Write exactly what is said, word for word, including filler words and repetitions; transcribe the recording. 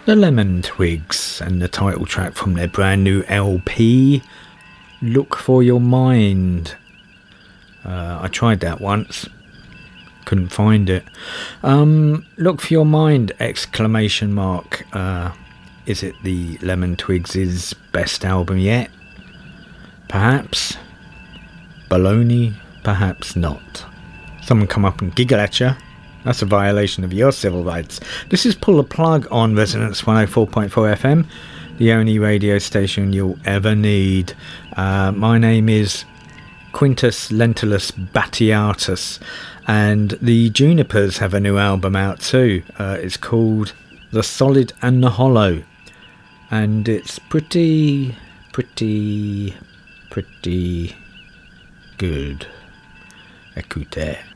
The Lemon Twigs and the title track from their brand new L P, Look For Your Mind. Uh, I tried that once, couldn't find it. Um, Look For Your Mind, exclamation mark. Uh, is it the Lemon Twigs' best album yet? Perhaps. Baloney, perhaps not. Someone come up and giggle at you. That's a violation of your civil rights. This is Pull the Plug on Resonance one oh four point four F M, the only radio station you'll ever need. Uh, my name is Quintus Lentulus Batiatus, and the Junipers have a new album out too. Uh, it's called The Solid and the Hollow, and it's pretty, pretty, pretty good. Écoutez.